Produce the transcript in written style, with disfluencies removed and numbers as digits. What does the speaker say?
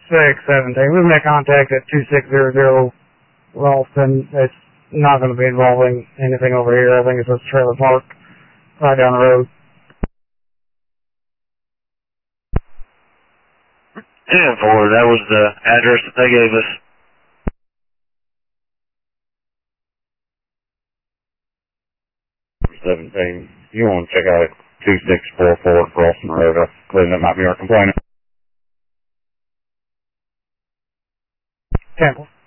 617. We've made contact at 2600 Ralston. It's not going to be involving anything over here. I think it's a trailer park right down the road. 10-4, that was the address that they gave us. You want to check out 2644 Ralston Road. I believe that might be our complainant. Campbell.